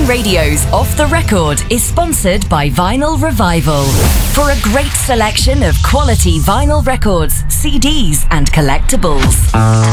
Radio's Off the Record is sponsored by Vinyl Revival. For a great selection of quality vinyl records, CDs and collectibles.